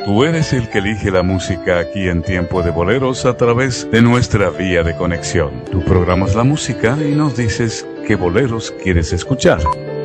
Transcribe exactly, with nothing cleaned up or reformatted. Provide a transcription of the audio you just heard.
Tú eres el que elige la música aquí en Tiempo de Boleros a través de nuestra vía de conexión. Tú programas la música y nos dices qué boleros quieres escuchar.